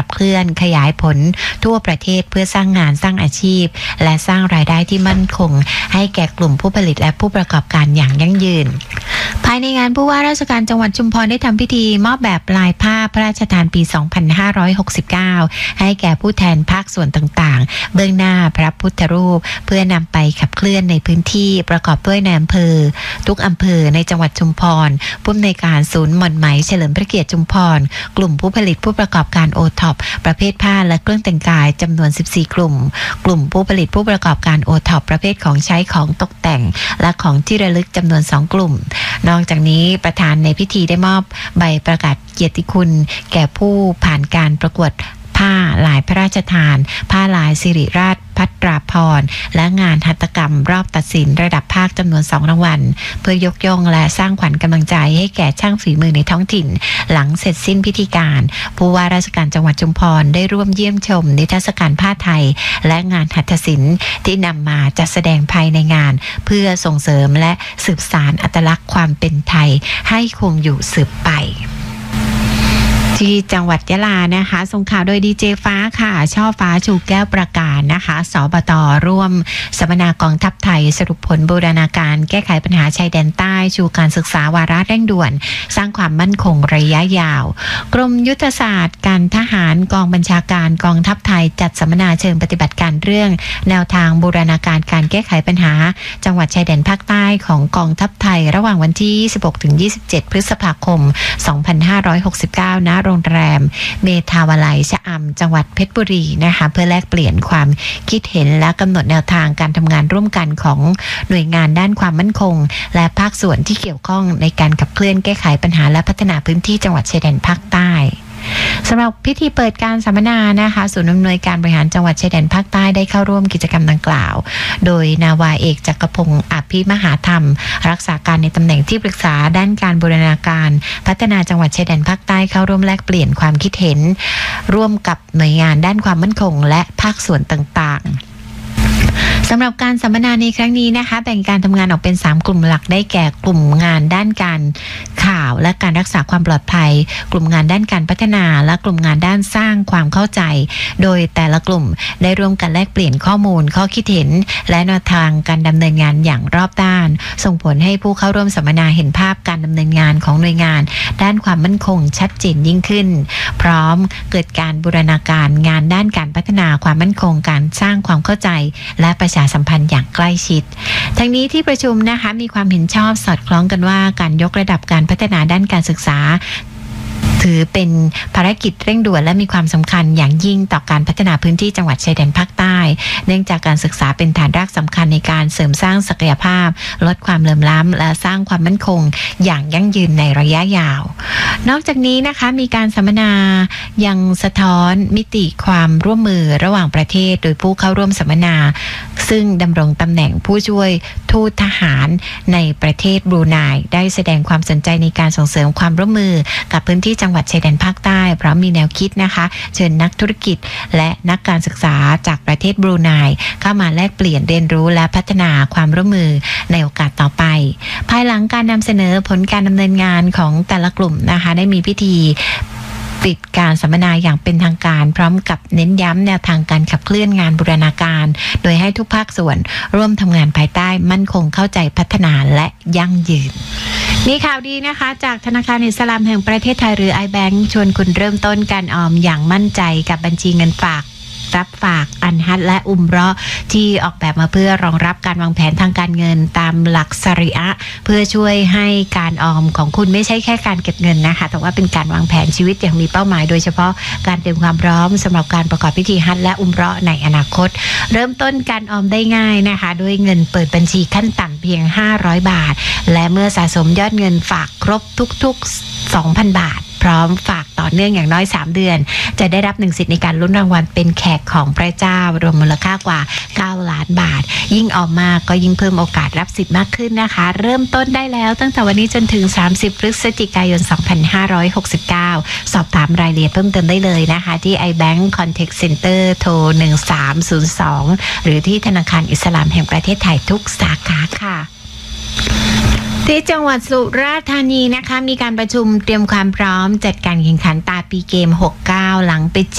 ขับเคลื่อนขยายผลทั่วประเทศเพื่อสร้างงานสร้างอาชีพและสร้างรายได้ที่มั่นคงให้แก่กลุ่มผู้ผลิตและผู้ประกอบการอย่างยั่งยืนภายในงานผู้ว่าราชการจังหวัดชุมพรได้ทำพิธีมอบแบบลายผ้าพระราชทานปี 2569 ให้แก่ผู้แทนภาคส่วนต่างๆเบื้องหน้าพระพุทธรูปเพื่อนำไปขับเคลื่อนในพื้นที่ประกอบด้วยในอำเภอทุกอำเภอในจังหวัดชุมพรผู้อำนวยการศูนย์หม่อนไหมเฉลิมพระเกียรติชุมพรกลุ่มผู้ผลิตผู้ประกอบการโอท็อปประเภทผ้าและเครื่องแต่งกายจำนวน14กลุ่มผู้ผลิตผู้ประกอบการโอท็อปประเภทของใช้ของตกแต่งและของที่ระลึกจำนวน2กลุ่มนอกจากนี้ประธานในพิธีได้มอบใบประกาศเกียรติคุณแก่ผู้ผ่านการประกวดผ้าลายพระราชทานผ้าลายสิริราชภัตราภรณ์และงานหัตถกรรมรอบตัดสินระดับภาคจำนวน2รางวัลเพื่อยกย่องและสร้างขวัญกำลังใจให้แก่ช่างฝีมือในท้องถิ่นหลังเสร็จสิ้นพิธีการผู้ว่าราชการจังหวัดชุมพรได้ร่วมเยี่ยมชมนิทรรศการผ้าไทยและงานหัตถศิลป์ที่นำมาจัดแสดงภายในงานเพื่อส่งเสริมและสืบสานอัตลักษณ์ความเป็นไทยให้คงอยู่สืบไปที่จังหวัดยะลานะคะส่งข่าวโดยดีเจฟ้าค่ะช่อฟ้าชูแก้วประกาศนะคะสบต.ร่วมสัมมนากองทัพไทยสรุปผลบูรณาการแก้ไขปัญหาชายแดนใต้ชูการศึกษาวาระเร่งด่วนสร้างความมั่นคงระยะยาวกรมยุทธศาสตร์การทหารกองบัญชาการกองทัพไทยจัดสัมมนาเชิงปฏิบัติการเรื่องแนวทางบูรณาการการแก้ไขปัญหาจังหวัดชายแดนภาคใต้ของกองทัพไทยระหว่างวันที่26-27 พฤษภาคม 2569 ณโรงแรมเมทาวาลัยชะอำจังหวัดเพชรบุรีนะคะเพื่อแลกเปลี่ยนความคิดเห็นและกำหนดแนวทางการทำงานร่วมกันของหน่วยงานด้านความมั่นคงและภาคส่วนที่เกี่ยวข้องในการขับเคลื่อนแก้ไขปัญหาและพัฒนาพื้นที่จังหวัดชายแดนภาคใต้สำหรับพิธีเปิดการสัมมนานะคะศูนย์อำนวยการบริหารจังหวัดชายแดนภาคใต้ได้เข้าร่วมกิจกรรมดังกล่าวโดยนาวาเอกจักรพงศ์อภิมหาธรรมรักษาการในตำแหน่งที่ปรึกษาด้านการบูรณาการพัฒนาจังหวัดชายแดนภาคใต้เข้าร่วมแลกเปลี่ยนความคิดเห็นร่วมกับหน่วยงานด้านความมั่นคงและภาคส่วนต่างๆสำหรับการสัมมนาในครั้งนี้นะคะแบ่งการทำงานออกเป็น3กลุ่มหลักได้แก่กลุ่มงานด้านการข่าวและการรักษาความปลอดภัยกลุ่มงานด้านการพัฒนาและกลุ่มงานด้านสร้างความเข้าใจโดยแต่ละกลุ่มได้ร่วมกันแลกเปลี่ยนข้อมูลข้อคิดเห็นและแนวทางการดำเนินงานอย่างรอบด้านส่งผลให้ผู้เข้าร่วมสัมมนาเห็นภาพการดำเนินงานของหน่วยงานด้านความมั่นคงชัดเจนยิ่งขึ้นพร้อมเกิดการบูรณาการงานด้านการพัฒนาความมั่นคงการสร้างความเข้าใจและประชาสัมพันธ์อย่างใกล้ชิดทั้งนี้ที่ประชุมนะคะมีความเห็นชอบสอดคล้องกันว่าการยกระดับการพัฒนาด้านการศึกษาถือเป็นภารกิจเร่งด่วนและมีความสำคัญอย่างยิ่งต่อการพัฒนาพื้นที่จังหวัดชายแดนภาคใต้เนื่องจากการศึกษาเป็นฐานรากสำคัญในการเสริมสร้างศักยภาพลดความเหลื่อมล้ำและสร้างความมั่นคงอย่างยั่งยืนในระยะยาวนอกจากนี้นะคะมีการสัมมนายังสะท้อนมิติความร่วมมือระหว่างประเทศโดยผู้เข้าร่วมสัมมนาซึ่งดำรงตำแหน่งผู้ช่วยทูตทหารในประเทศบรูไนได้แสดงความสนใจในการส่งเสริมความร่วมมือกับพื้นที่จังหวัดชายแดนภาคใต้เพราะมีแนวคิดนะคะเชิญนักธุรกิจและนักการศึกษาจากประเทศบรูไนเข้ามาแลกเปลี่ยนเรียนรู้และพัฒนาความร่วมมือในโอกาสต่อไปภายหลังการนำเสนอผลการดำเนินงานของแต่ละกลุ่มนะคะได้มีพิธีปิดการสัมมนาอย่างเป็นทางการพร้อมกับเน้นย้ำแนวทางการขับเคลื่อนงานบูรณาการโดยให้ทุกภาคส่วนร่วมทำงานภายใต้มั่นคงเข้าใจพัฒนาและยั่งยืนมีข่าวดีนะคะจากธนาคารอิสลามแห่งประเทศไทยหรือ iBank ชวนคุณเริ่มต้นการออมอย่างมั่นใจกับบัญชีเงินฝากรับฝากอันฮัดและอุมเราะห์ที่ออกแบบมาเพื่อรองรับการวางแผนทางการเงินตามหลักชะรีอะห์เพื่อช่วยให้การออมของคุณไม่ใช่แค่การเก็บเงินนะคะแต่ว่าเป็นการวางแผนชีวิตอย่างมีเป้าหมายโดยเฉพาะการเตรียมความพร้อมสำหรับการประกอบพิธีฮัจญ์และอุมเราะห์ในอนาคตเริ่มต้นการออมได้ง่ายนะคะด้วยเงินเปิดบัญชีขั้นต่ำเพียง500 บาทและเมื่อสะสมยอดเงินฝากครบทุกๆ 2,000 บาทพร้อมฝากต่อเนื่องอย่างน้อย3 เดือนจะได้รับ1 สิทธิ์ในการลุ้นรางวัลเป็นแขกของพระเจ้ารวมมูลค่ากว่า9 ล้านบาทยิ่งออมมากก็ยิ่งเพิ่มโอกาสรับสิทธิ์มากขึ้นนะคะเริ่มต้นได้แล้วตั้งแต่วันนี้จนถึง30 พฤศจิกายน 2569สอบถามรายละเอียดเพิ่มเติมได้เลยนะคะที่ iBank Contact Center โทร1302หรือที่ธนาคารอิสลามแห่งประเทศไทยทุกสาขาค่ะที่จังหวัดสุราษฎร์ธานีนะคะมีการประชุมเตรียมความพร้อมจัดการแข่งขันตาปีเกม69หลังปิด